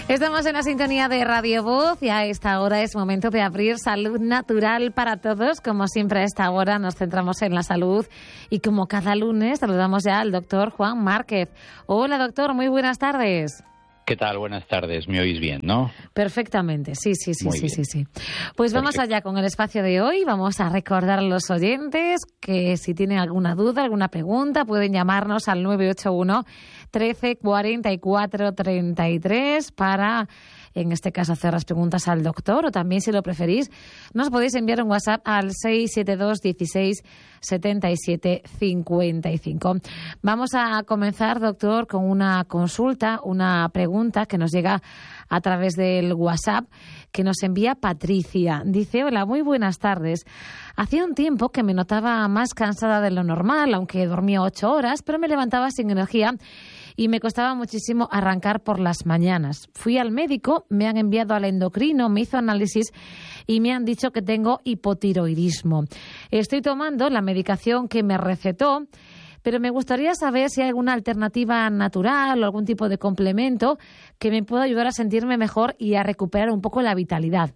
Estamos en la sintonía de Radio Voz y a esta hora es momento de abrir Salud Natural para Todos. Como siempre a esta hora nos centramos en la salud y como cada lunes saludamos ya al doctor Juan Márquez. Hola doctor, muy buenas tardes. ¿Qué tal? Buenas tardes. ¿Me oís bien, no? Perfectamente, sí. Muy bien. Pues vamos allá con el espacio de hoy. Vamos a recordar a los oyentes que si tienen alguna duda, alguna pregunta, pueden llamarnos al 981 13 44 33 para, en este caso, hacer las preguntas al doctor, o también, si lo preferís, nos podéis enviar un WhatsApp al 672 16 77 55. Vamos a comenzar, doctor, con una consulta, una pregunta que nos llega a través del WhatsApp que nos envía Patricia. Dice: hola, muy buenas tardes. Hacía un tiempo que me notaba más cansada de lo normal, aunque dormía 8 horas, pero me levantaba sin energía y me costaba muchísimo arrancar por las mañanas. Fui al médico, me han enviado al endocrino, me hizo análisis y me han dicho que tengo hipotiroidismo. Estoy tomando la medicación que me recetó, pero me gustaría saber si hay alguna alternativa natural o algún tipo de complemento que me pueda ayudar a sentirme mejor y a recuperar un poco la vitalidad.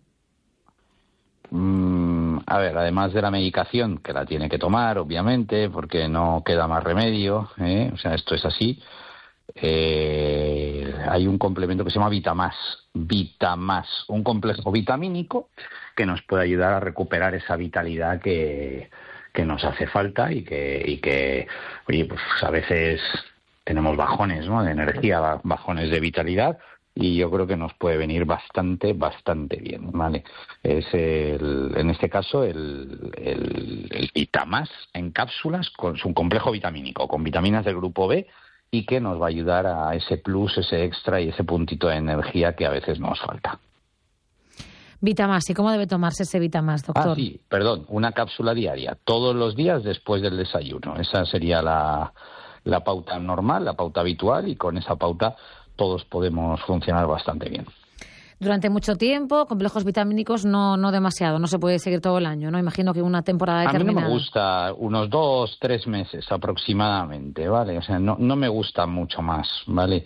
A ver, además de la medicación, que la tiene que tomar, obviamente, porque no queda más remedio, o sea, esto es así. Hay un complemento que se llama Vitamás, un complejo vitamínico que nos puede ayudar a recuperar esa vitalidad que nos hace falta y que oye, pues a veces tenemos bajones, ¿no?, de energía, bajones de vitalidad, y yo creo que nos puede venir bastante bien, ¿vale? Es en este caso el Vitamás en cápsulas, es un complejo vitamínico con vitaminas del grupo B, y que nos va a ayudar a ese plus, ese extra y ese puntito de energía que a veces nos falta. Vitamás, ¿y cómo debe tomarse ese Vitamás, doctor? Una cápsula diaria, todos los días después del desayuno. Esa sería la pauta normal, la pauta habitual, y con esa pauta todos podemos funcionar bastante bien. Durante mucho tiempo, complejos vitamínicos no demasiado, no se puede seguir todo el año, ¿no? Imagino que una temporada determinada. A mí no me gusta, unos 2-3 meses aproximadamente, ¿vale? O sea, no me gusta mucho más, ¿vale?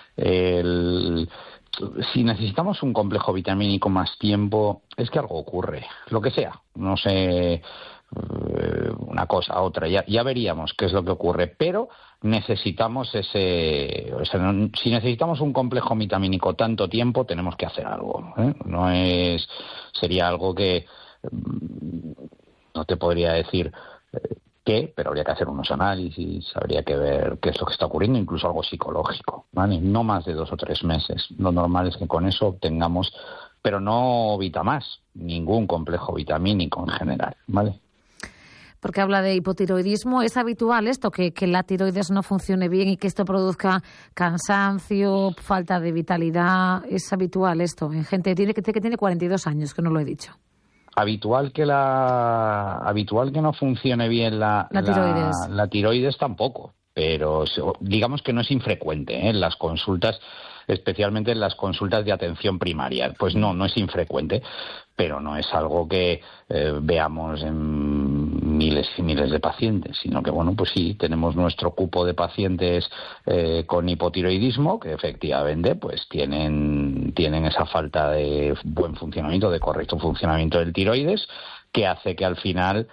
Si necesitamos un complejo vitamínico más tiempo, es que algo ocurre, lo que sea, no sé, una cosa, otra, ya veríamos qué es lo que ocurre, pero necesitamos si necesitamos un complejo vitamínico tanto tiempo, tenemos que hacer algo, ¿eh? Sería algo que no te podría decir qué, pero habría que hacer unos análisis, habría que ver qué es lo que está ocurriendo, incluso algo psicológico, ¿vale? No más de 2 o 3 meses. Lo normal es que con eso obtengamos, pero no Vitamás, ningún complejo vitamínico en general, ¿vale? Porque habla de hipotiroidismo. ¿Es habitual esto, que la tiroides no funcione bien y que esto produzca cansancio, falta de vitalidad? ¿Es habitual esto en gente que tiene 42 años, que no lo he dicho? Habitual que no funcione bien la tiroides tampoco, pero digamos que no es infrecuente, en las consultas, especialmente en las consultas de atención primaria. Pues no es infrecuente, pero no es algo que veamos en miles y miles de pacientes, sino que, bueno, pues sí, tenemos nuestro cupo de pacientes con hipotiroidismo que efectivamente pues tienen esa falta de buen funcionamiento, de correcto funcionamiento del tiroides, que hace que al final,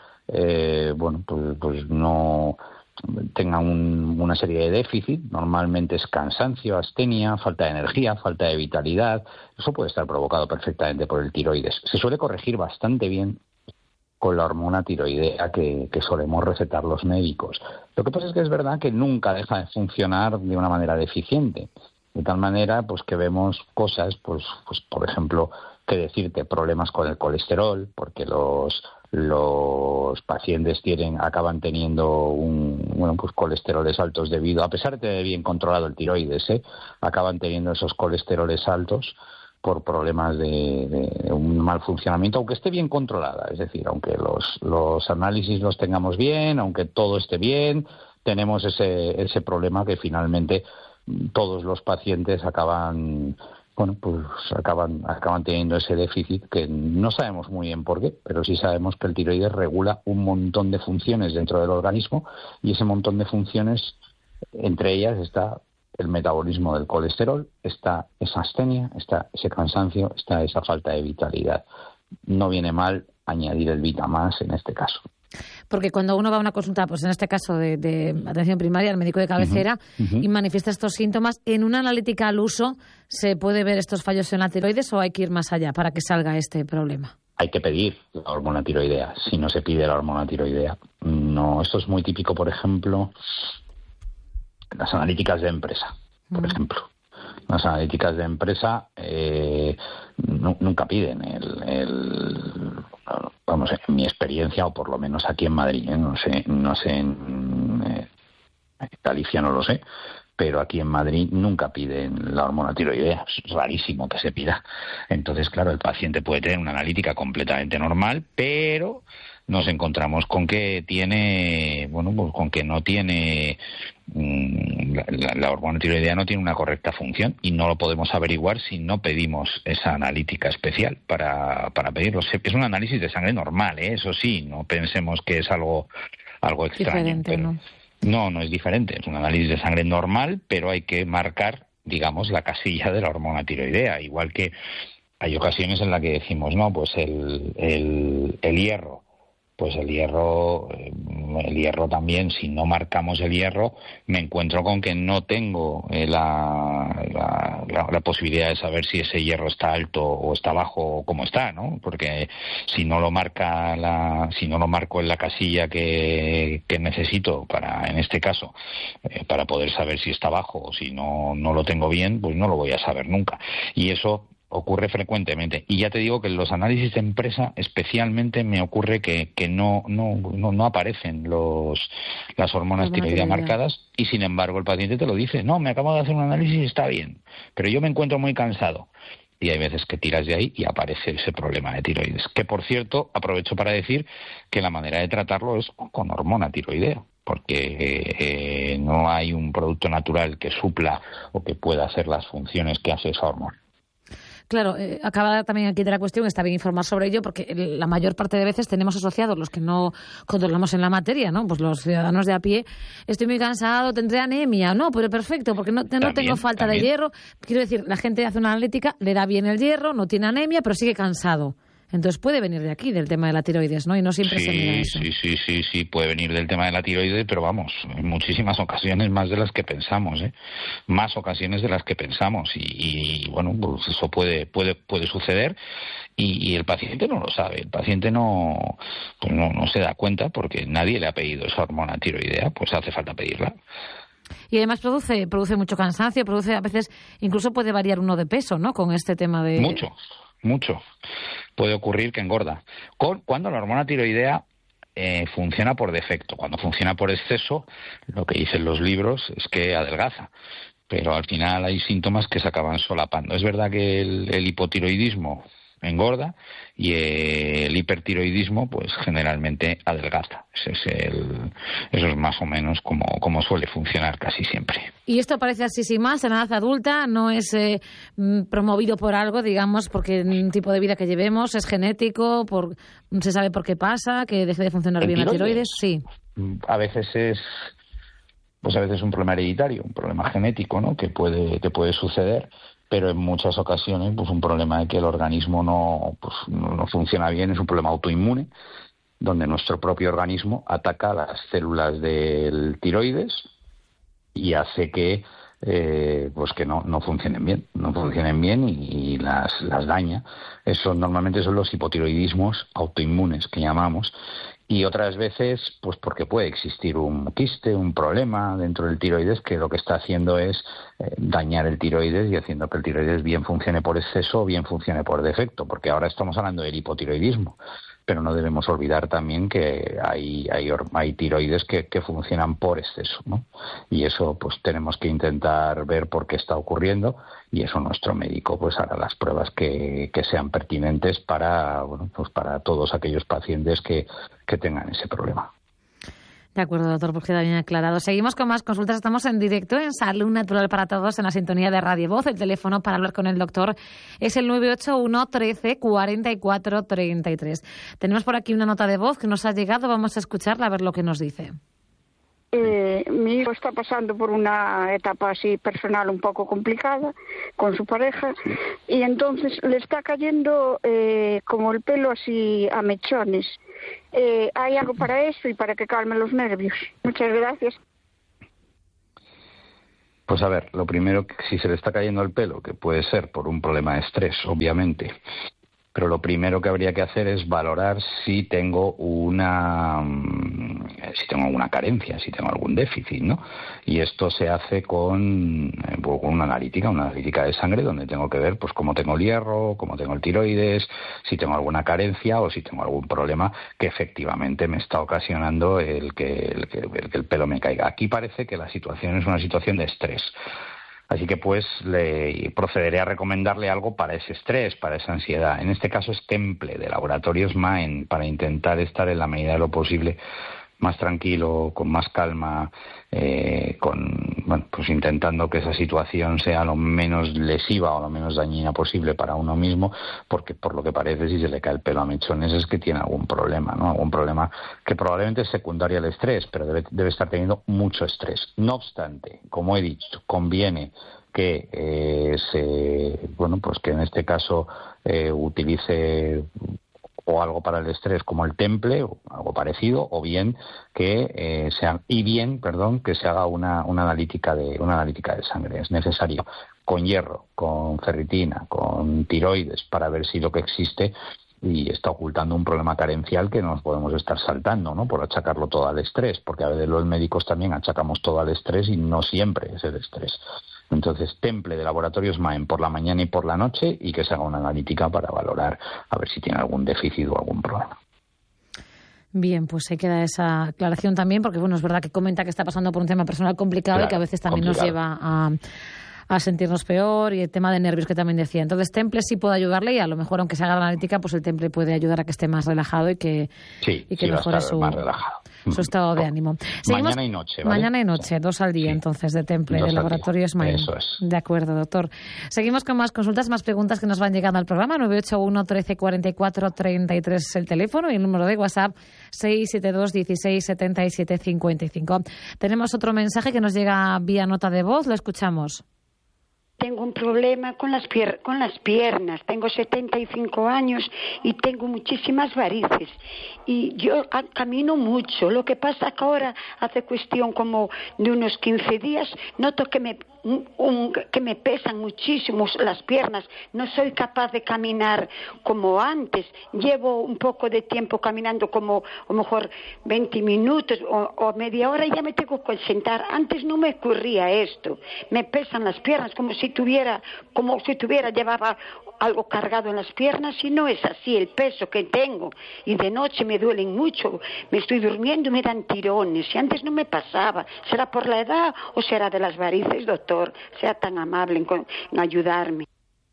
pues no tengan una serie de déficit. Normalmente es cansancio, astenia, falta de energía, falta de vitalidad. Eso puede estar provocado perfectamente por el tiroides. Se suele corregir bastante bien con la hormona tiroidea que solemos recetar los médicos. Lo que pasa es que es verdad que nunca deja de funcionar de una manera deficiente. De tal manera pues que vemos cosas, pues por ejemplo, que decirte, problemas con el colesterol, porque los pacientes acaban teniendo colesteroles altos debido, a pesar de tener bien controlado el tiroides, acaban teniendo esos colesteroles altos por problemas de un mal funcionamiento, aunque esté bien controlada. Es decir, aunque los análisis los tengamos bien, aunque todo esté bien, tenemos ese problema que finalmente todos los pacientes acaban teniendo ese déficit, que no sabemos muy bien por qué, pero sí sabemos que el tiroides regula un montón de funciones dentro del organismo, y ese montón de funciones, entre ellas está el metabolismo del colesterol, está esa astenia, está ese cansancio, está esa falta de vitalidad. No viene mal añadir el Vitamas en este caso. Porque cuando uno va a una consulta, pues en este caso de atención primaria, al médico de cabecera, y manifiesta estos síntomas, ¿en una analítica al uso se puede ver estos fallos en la tiroides o hay que ir más allá para que salga este problema? Hay que pedir la hormona tiroidea. Si no se pide la hormona tiroidea, no. Esto es muy típico, por ejemplo, en las analíticas de empresa, por ejemplo. Las analíticas de empresa nunca piden vamos, en mi experiencia, o por lo menos aquí en Madrid, no sé en Galicia no lo sé, pero aquí en Madrid nunca piden la hormona tiroidea. Es rarísimo que se pida. Entonces, claro, el paciente puede tener una analítica completamente normal, pero nos encontramos con que tiene, pues con que no tiene la hormona tiroidea no tiene una correcta función, y no lo podemos averiguar si no pedimos esa analítica especial para pedirlo. Es un análisis de sangre normal, eso sí, no pensemos que es algo extraño. Diferente, pero no es diferente, es un análisis de sangre normal, pero hay que marcar, digamos, la casilla de la hormona tiroidea, igual que hay ocasiones en las que decimos, no, pues el hierro. Pues el hierro también, si no marcamos el hierro, me encuentro con que no tengo la posibilidad de saber si ese hierro está alto o está bajo o cómo está, ¿no? Porque si no lo marco en la casilla que necesito para, en este caso, para poder saber si está bajo o si no lo tengo bien, pues no lo voy a saber nunca. Y eso ocurre frecuentemente. Y ya te digo que en los análisis de empresa especialmente me ocurre que no aparecen las hormonas tiroidea marcadas, y sin embargo el paciente te lo dice, no, me acabo de hacer un análisis y está bien, pero yo me encuentro muy cansado. Y hay veces que tiras de ahí y aparece ese problema de tiroides. Que, por cierto, aprovecho para decir que la manera de tratarlo es con hormona tiroidea, porque no hay un producto natural que supla o que pueda hacer las funciones que hace esa hormona. Claro, acaba también aquí de la cuestión, está bien informar sobre ello, porque la mayor parte de veces tenemos asociados, los que no controlamos en la materia, ¿no? Pues los ciudadanos de a pie, estoy muy cansado, tendré anemia, no, pero perfecto, porque no tengo falta de hierro. Quiero decir, la gente hace una analítica, le da bien el hierro, no tiene anemia, pero sigue cansado. Entonces puede venir de aquí, del tema de la tiroides, ¿no? Y no siempre se mira eso. Sí, puede venir del tema de la tiroides, pero vamos, en muchísimas ocasiones más de las que pensamos, más ocasiones de las que pensamos, y bueno, pues eso puede suceder, y el paciente no lo sabe, el paciente no se da cuenta, porque nadie le ha pedido esa hormona tiroidea, pues hace falta pedirla. Y además produce mucho cansancio, a veces incluso puede variar uno de peso, ¿no? Con este tema de... Mucho. Puede ocurrir que engorda. Cuando la hormona tiroidea funciona por defecto. Cuando funciona por exceso, lo que dicen los libros es que adelgaza. Pero al final hay síntomas que se acaban solapando. Es verdad que el hipotiroidismo engorda y el hipertiroidismo pues generalmente adelgaza. Eso es más o menos como suele funcionar casi siempre. Y esto aparece así sin más en la edad adulta, no es promovido por algo, digamos, porque el tipo de vida que llevemos es genético, se sabe por qué pasa, que deje de funcionar bien la tiroides. Sí. A veces es un problema hereditario, un problema genético, ¿no? que puede suceder, pero en muchas ocasiones pues un problema de que el organismo no funciona bien, es un problema autoinmune, donde nuestro propio organismo ataca las células del tiroides y hace que no funcionen bien y las daña. Eso normalmente son los hipotiroidismos autoinmunes que llamamos. Y otras veces, pues porque puede existir un quiste, un problema dentro del tiroides que lo que está haciendo es dañar el tiroides y haciendo que el tiroides bien funcione por exceso o bien funcione por defecto, porque ahora estamos hablando del hipotiroidismo, pero no debemos olvidar también que hay tiroides que funcionan por exceso, ¿no? Y eso pues tenemos que intentar ver por qué está ocurriendo, y eso nuestro médico pues hará las pruebas que sean pertinentes para todos aquellos pacientes que tengan ese problema. De acuerdo, doctor, pues queda bien aclarado. Seguimos con más consultas. Estamos en directo en Salud Natural para Todos, en la sintonía de Radio Voz. El teléfono para hablar con el doctor es el 981 13 44 33. Tenemos por aquí una nota de voz que nos ha llegado. Vamos a escucharla, a ver lo que nos dice. Mi hijo está pasando por una etapa así personal un poco complicada con su pareja y entonces le está cayendo como el pelo así a mechones. ¿Hay algo para eso y para que calme los nervios? Muchas gracias. Pues a ver, lo primero, si se le está cayendo el pelo, que puede ser por un problema de estrés, obviamente, pero lo primero que habría que hacer es valorar si tengo alguna carencia, si tengo algún déficit, ¿no? Y esto se hace con una analítica de sangre, donde tengo que ver pues cómo tengo el hierro, cómo tengo el tiroides, si tengo alguna carencia o si tengo algún problema que efectivamente me está ocasionando el que el pelo me caiga. Aquí parece que la situación es una situación de estrés. Así que pues le procederé a recomendarle algo para ese estrés, para esa ansiedad. En este caso es Temple, de Laboratorios Maen, para intentar estar en la medida de lo posible más tranquilo, con más calma, pues intentando que esa situación sea lo menos lesiva o lo menos dañina posible para uno mismo, porque por lo que parece, si se le cae el pelo a mechones es que tiene algún problema, ¿no? Algún problema que probablemente es secundario al estrés, pero debe estar teniendo mucho estrés. No obstante, como he dicho, conviene que que en este caso utilice o algo para el estrés como el Temple o algo parecido, o bien que se haga una analítica de sangre. Es necesario con hierro, con ferritina, con tiroides, para ver si lo que existe y está ocultando un problema carencial que nos podemos estar saltando, ¿no? Por achacarlo todo al estrés, porque a veces los médicos también achacamos todo al estrés y no siempre es el estrés. Entonces, Temple, de Laboratorios Maen, por la mañana y por la noche, y que se haga una analítica para valorar a ver si tiene algún déficit o algún problema. Bien, pues se queda esa aclaración también, porque bueno, es verdad que comenta que está pasando por un tema personal complicado y que a veces también nos lleva a sentirnos peor, y el tema de nervios que también decía. Entonces, Temple sí puede ayudarle, y a lo mejor, aunque se haga la analítica, pues el Temple puede ayudar a que esté más relajado y que mejore su estado de ánimo. Seguimos, mañana y noche, ¿vale? Mañana y noche, 2 al día, entonces, de Temple, de Laboratorios Maen. Eso es. De acuerdo, doctor. Seguimos con más consultas, más preguntas que nos van llegando al programa. 981 13 44 33 es el teléfono, y el número de WhatsApp 672 16 77 55. Tenemos otro mensaje que nos llega vía nota de voz, lo escuchamos. Tengo un problema con las piernas. Tengo 75 años y tengo muchísimas varices. Y yo camino mucho. Lo que pasa que ahora, hace cuestión como de unos 15 días, noto que me pesan muchísimo las piernas. No soy capaz de caminar como antes. Llevo un poco de tiempo caminando, como a lo mejor 20 minutos o media hora, y ya me tengo que sentar. Antes no me ocurría esto. Me pesan las piernas como si llevaba algo cargado en las piernas, y no es así el peso que tengo. Y de noche me duelen mucho. Me estoy durmiendo y me dan tirones. Y antes no me pasaba. ¿Será por la edad o será de las varices, doctor? Sea tan amable en ayudarme.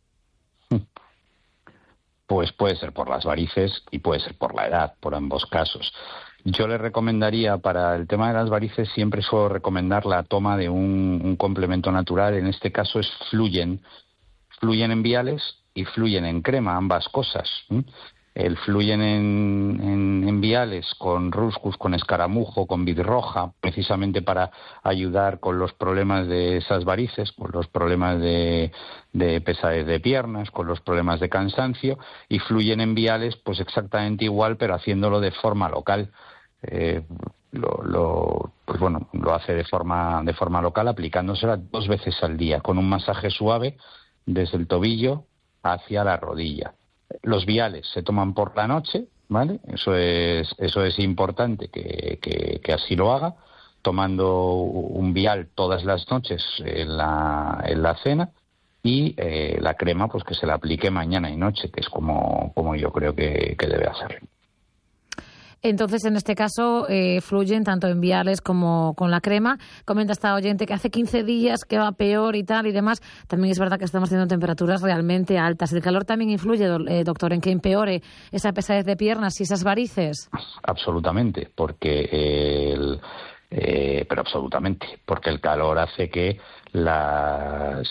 Pues puede ser por las varices y puede ser por la edad, por ambos casos. Yo le recomendaría, para el tema de las varices, siempre suelo recomendar la toma de un complemento natural. En este caso es Fluyen. Fluyen en viales y Fluyen en crema, ambas cosas. El Fluyen en viales con Ruscus, con escaramujo, con vidroja, precisamente para ayudar con los problemas de esas varices, con los problemas de pesadez de piernas, con los problemas de cansancio, y Fluyen en viales pues exactamente igual, pero haciéndolo de forma local. Lo hace de forma local, aplicándosela 2 veces al día, con un masaje suave desde el tobillo hacia la rodilla. Los viales se toman por la noche, ¿vale? Eso es importante que así lo haga, tomando un vial todas las noches en la cena, y la crema pues que se la aplique mañana y noche, que es como yo creo que debe hacerlo. Entonces, en este caso, Fluyen tanto en viales como con la crema. Comenta esta oyente que hace 15 días que va peor y tal y demás. También es verdad que estamos teniendo temperaturas realmente altas. ¿El calor también influye, doctor, en que empeore esa pesadez de piernas y esas varices? Absolutamente, pero absolutamente, porque el calor hace que las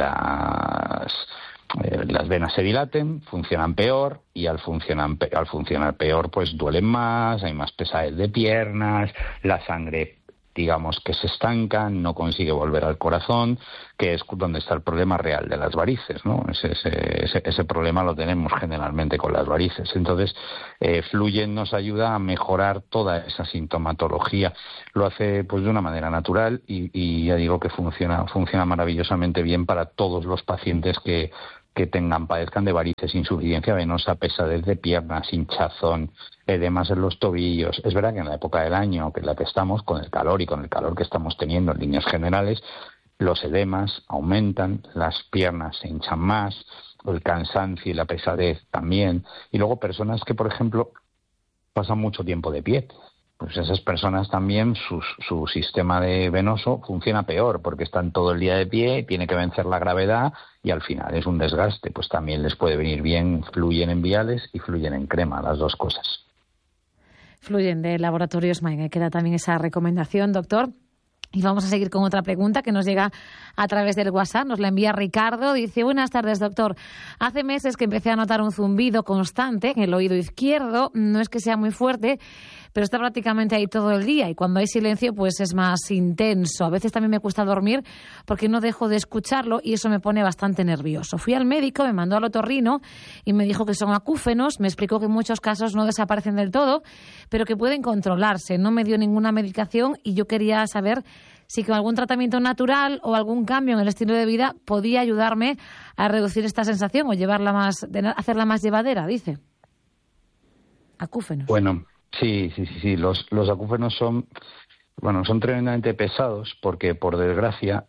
venas se dilaten, funcionan peor, y al funcionar peor pues duelen más, hay más pesadez de piernas, la sangre digamos que se estanca, no consigue volver al corazón, que es donde está el problema real de las varices, ¿no? Ese problema lo tenemos generalmente con las varices. Entonces, Fluyen nos ayuda a mejorar toda esa sintomatología. Lo hace pues de una manera natural y ya digo que funciona maravillosamente bien para todos los pacientes que padezcan de varices, insuficiencia venosa, pesadez de piernas, hinchazón, edemas en los tobillos. Es verdad que en la época del año que en la que estamos, con el calor que estamos teniendo en líneas generales, los edemas aumentan, las piernas se hinchan más, el cansancio y la pesadez también. Y luego personas que, por ejemplo, pasan mucho tiempo de pie, pues esas personas también su sistema venoso funciona peor porque están todo el día de pie, tiene que vencer la gravedad y al final es un desgaste. Pues también les puede venir bien Fluyen en viales y Fluyen en crema, las dos cosas. Fluyen de Laboratorios Maine. Queda también esa recomendación, doctor. Y vamos a seguir con otra pregunta que nos llega a través del WhatsApp. Nos la envía Ricardo. Dice: buenas tardes, doctor. Hace meses que empecé a notar un zumbido constante en el oído izquierdo. No es que sea muy fuerte, pero está prácticamente ahí todo el día. Y cuando hay silencio, pues es más intenso. A veces también me cuesta dormir porque no dejo de escucharlo y eso me pone bastante nervioso. Fui al médico, me mandó al otorrino y me dijo que son acúfenos. Me explicó que en muchos casos no desaparecen del todo, pero que pueden controlarse. No me dio ninguna medicación y yo quería saber si con algún tratamiento natural o algún cambio en el estilo de vida podía ayudarme a reducir esta sensación o hacerla más llevadera, dice. Acúfenos. Bueno, sí. Los acúfenos son tremendamente pesados porque, por desgracia,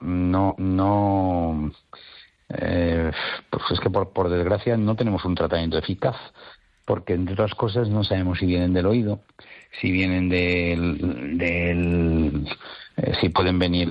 pues es que por desgracia no tenemos un tratamiento eficaz, porque entre otras cosas no sabemos si vienen del oído, si vienen si pueden venir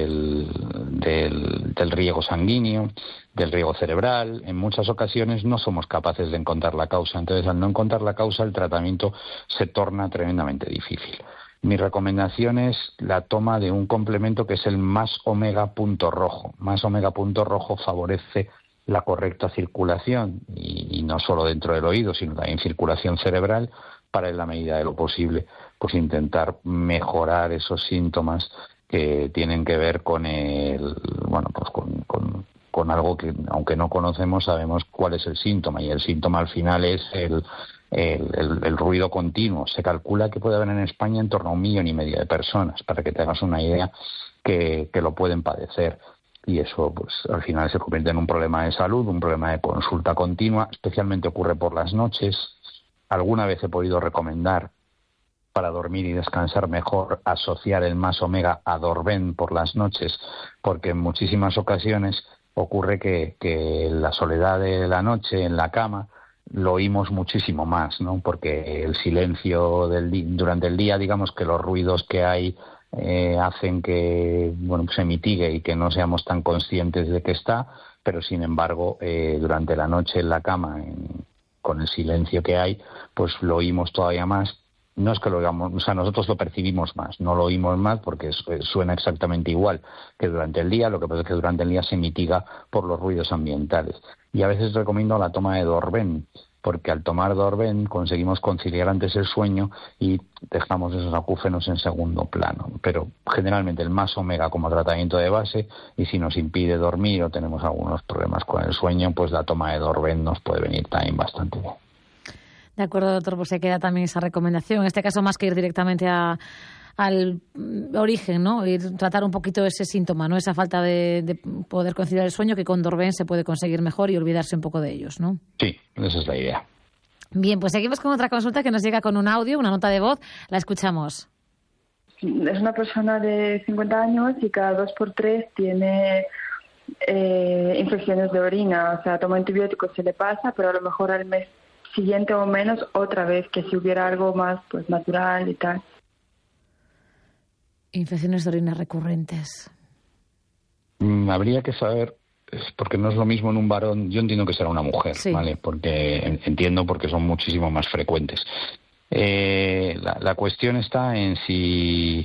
del riego sanguíneo, del riego cerebral. En muchas ocasiones no somos capaces de encontrar la causa. Entonces, al no encontrar la causa, el tratamiento se torna tremendamente difícil. Mi recomendación es la toma de un complemento que es el Más Omega Punto Rojo. Más Omega Punto Rojo favorece la correcta circulación y no solo dentro del oído, sino también circulación cerebral, para en la medida de lo posible pues intentar mejorar esos síntomas que tienen que ver con con algo que, aunque no conocemos, sabemos cuál es el síntoma, y el síntoma al final es el ruido continuo. Se calcula que puede haber en España en torno a 1,5 millones de personas, para que te hagas una idea, que lo pueden padecer. Y eso, pues, al final se convierte en un problema de salud, un problema de consulta continua. Especialmente ocurre por las noches. Alguna vez he podido recomendar, para dormir y descansar mejor, asociar el Más Omega a Dorben por las noches, porque en muchísimas ocasiones ocurre que la soledad de la noche en la cama lo oímos muchísimo más, ¿no? Porque el silencio durante el día, digamos que los ruidos que hay hacen que se mitigue y que no seamos tan conscientes de que está, pero sin embargo durante la noche en la cama, con el silencio que hay, pues lo oímos todavía más. No es que lo oigamos, o sea, nosotros lo percibimos más, no lo oímos más porque suena exactamente igual que durante el día. Lo que pasa es que durante el día se mitiga por los ruidos ambientales. Y a veces recomiendo la toma de Dorben, porque al tomar Dorben conseguimos conciliar antes el sueño y dejamos esos acúfenos en segundo plano. Pero generalmente el Más Omega como tratamiento de base, y si nos impide dormir o tenemos algunos problemas con el sueño, pues la toma de Dorben nos puede venir también bastante bien. De acuerdo, doctor, pues se queda también esa recomendación. En este caso, más que ir directamente al origen, ¿no? Y tratar un poquito ese síntoma, ¿no? Esa falta de poder conciliar el sueño, que con Dorben se puede conseguir mejor y olvidarse un poco de ellos, ¿no? Sí, esa es la idea. Bien, pues seguimos con otra consulta que nos llega con un audio, una nota de voz. La escuchamos. Es una persona de 50 años y cada 2x3 tiene infecciones de orina. O sea, toma antibióticos, se le pasa, pero a lo mejor al mes siguiente o menos otra vez, que si hubiera algo más pues natural y tal. Infecciones de orina recurrentes. Habría que saber, porque no es lo mismo en un varón. Yo entiendo que será una mujer, sí, ¿vale? Porque son muchísimo más frecuentes. La cuestión está en si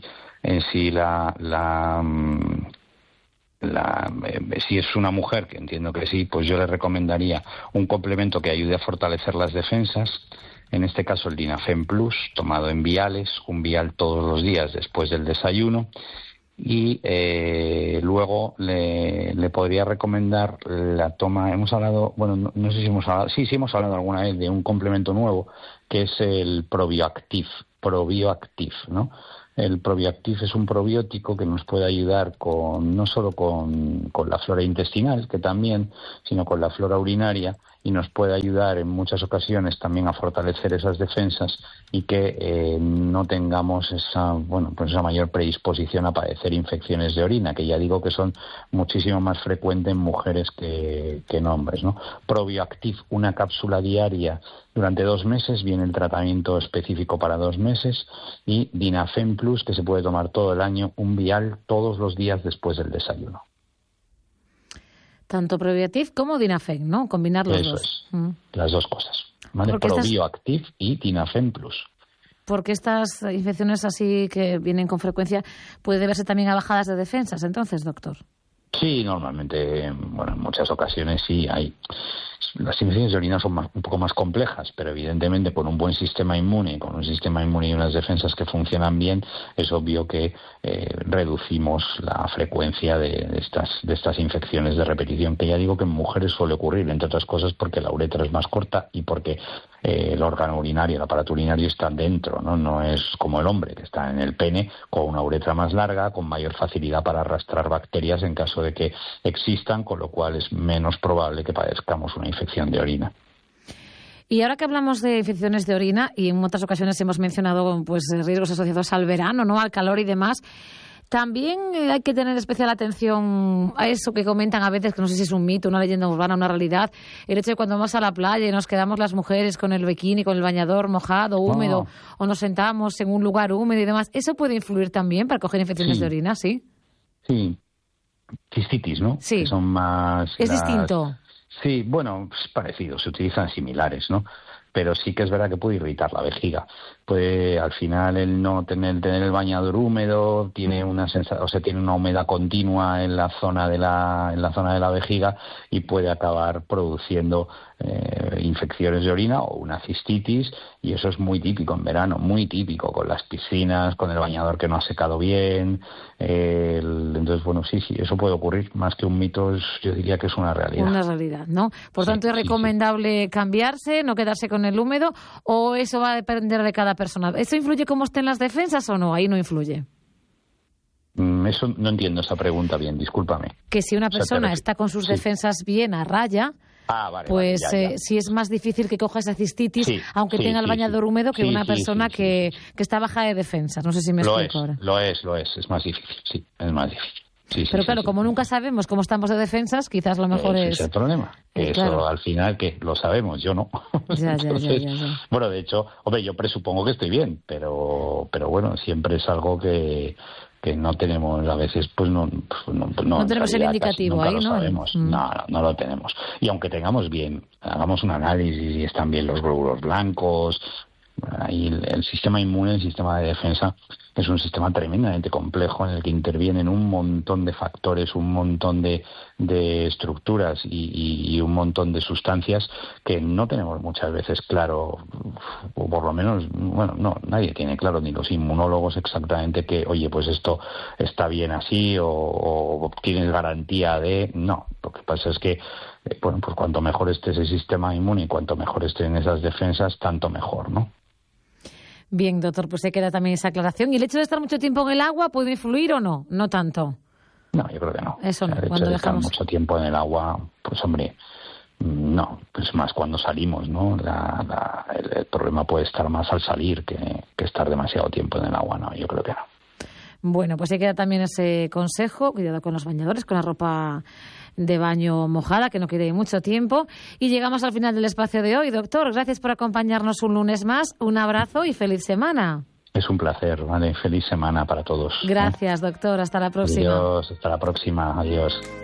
si es una mujer, que entiendo que sí, pues yo le recomendaría un complemento que ayude a fortalecer las defensas. en este caso el Dinafen Plus, tomado en viales, un vial todos los días después del desayuno. Y luego le podría recomendar la toma. Hemos hablado, bueno, no sé si hemos hablado, sí hemos hablado alguna vez de un complemento nuevo que es el Probioactive, ¿no? El Probioactive es un probiótico que nos puede ayudar no solo con la flora intestinal, que también, sino con la flora urinaria, y nos puede ayudar en muchas ocasiones también a fortalecer esas defensas y que no tengamos esa mayor predisposición a padecer infecciones de orina, que ya digo que son muchísimo más frecuentes en mujeres que en hombres, ¿no? Probioactive, una cápsula diaria durante 2 meses, viene el tratamiento específico para 2 meses, y Dinafen Plus, que se puede tomar todo el año, un vial todos los días después del desayuno. Tanto Probioactive como Dinafen, ¿no? Combinar los dos. Eso es, las dos cosas, ¿vale? Probioactive y Dinafen Plus. Porque estas infecciones así que vienen con frecuencia puede deberse también a bajadas de defensas, entonces, doctor. Sí, normalmente, en muchas ocasiones sí hay. Las infecciones de orina son un poco más complejas, pero evidentemente con un buen sistema inmune, y unas defensas que funcionan bien, es obvio que reducimos la frecuencia de estas infecciones de repetición, que ya digo que en mujeres suele ocurrir, entre otras cosas porque la uretra es más corta y porque el órgano urinario, el aparato urinario está dentro, no es como el hombre, que está en el pene, con una uretra más larga, con mayor facilidad para arrastrar bacterias en caso de que existan, con lo cual es menos probable que padezcamos una infección de orina. Y ahora que hablamos de infecciones de orina, y en otras ocasiones hemos mencionado riesgos asociados al verano, ¿no?, al calor y demás, también hay que tener especial atención a eso que comentan a veces, que no sé si es un mito, una leyenda urbana, una realidad, el hecho de cuando vamos a la playa y nos quedamos las mujeres con el bikini, con el bañador mojado, húmedo, o nos sentamos en un lugar húmedo y demás, ¿eso puede influir también para coger infecciones de orina, sí? Sí. Cistitis, ¿no? Sí. Que son más... ¿Es distinto? Sí, bueno, es parecido, se utilizan similares, ¿no? Pero sí que es verdad que puede irritar la vejiga. Puede, al final, el no tener el bañador húmedo, tiene una humedad continua en la zona de la vejiga, y puede acabar produciendo infecciones de orina o una cistitis, y eso es muy típico en verano, muy típico, con las piscinas, con el bañador que no ha secado bien. Entonces, bueno, sí, eso puede ocurrir. Más que un mito, yo diría que es una realidad. Una realidad, ¿no? Por tanto, ¿es recomendable cambiarse, no quedarse con el húmedo, o eso va a depender de cada persona? ¿Eso influye cómo estén las defensas o no? Ahí no influye. Eso no entiendo esa pregunta bien, discúlpame. Que si una persona está con sus defensas bien a raya, vale, sí es más difícil que coja esa cistitis, aunque tenga el bañador húmedo, que una persona que está baja de defensas. No sé si me explico ahora. Lo es. Es más difícil, sí, es más difícil. Pero claro, como nunca sabemos cómo estamos de defensas, quizás lo mejor es... Ese es el problema. Eso al final, que lo sabemos, yo no. Ya. Bueno, de hecho, yo presupongo que estoy bien, pero bueno, siempre es algo que no tenemos a veces, no tenemos el indicativo ahí, ¿no? Lo sabemos. No lo tenemos. Y aunque tengamos bien, hagamos un análisis y están bien los glóbulos blancos, ahí el sistema inmune, el sistema de defensa, es un sistema tremendamente complejo en el que intervienen un montón de factores, un montón de estructuras y un montón de sustancias que no tenemos muchas veces claro, o por lo menos, nadie tiene claro, ni los inmunólogos exactamente que, oye, pues esto está bien así o tienes garantía de... No, lo que pasa es que, pues cuanto mejor esté ese sistema inmune y cuanto mejor estén esas defensas, tanto mejor, ¿no? Bien, doctor, pues se queda también esa aclaración. ¿Y el hecho de estar mucho tiempo en el agua puede influir o no? No tanto. No, yo creo que no. Eso no. El hecho de estar mucho tiempo en el agua, pues hombre, no. Pues más cuando salimos, ¿no? El problema puede estar más al salir que estar demasiado tiempo en el agua, no, yo creo que no. Bueno, pues se queda también ese consejo, cuidado con los bañadores, con la ropa de baño mojada, que no quede mucho tiempo. Y llegamos al final del espacio de hoy. Doctor, gracias por acompañarnos un lunes más. Un abrazo y feliz semana. Es un placer, ¿vale? Feliz semana para todos. Gracias, doctor. Hasta la próxima. Adiós, hasta la próxima. Adiós.